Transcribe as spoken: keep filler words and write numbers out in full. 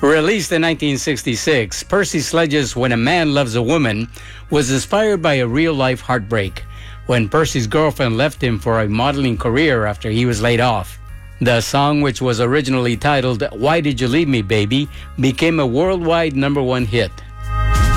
Released in nineteen sixty-six, Percy Sledge's When a Man Loves a Woman was inspired by a real-life heartbreak when Percy's girlfriend left him for a modeling career after he was laid off. The song, which was originally titled Why Did You Leave Me, Baby, became a worldwide number one hit.